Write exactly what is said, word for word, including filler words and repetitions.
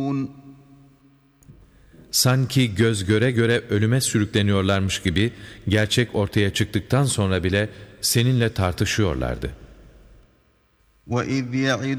Sanki göz göre göre ölüme sürükleniyorlarmış gibi gerçek ortaya çıktıktan sonra bile seninle tartışıyorlardı. وَإِذْ يَعِدُ